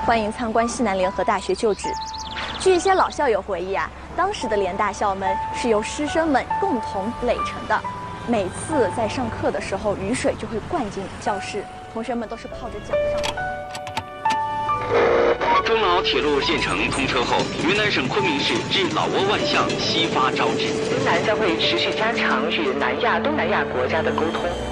欢迎参观西南联合大学旧址。据一些老校友回忆啊，当时的联大校门是由师生们共同垒成的，每次在上课的时候，雨水就会灌进教室，同学们都是泡着脚上的。 中老铁路建成通车后，云南省昆明市至老挝万象西发招致。 云南将会持续加强与南亚、东南亚国家的沟通。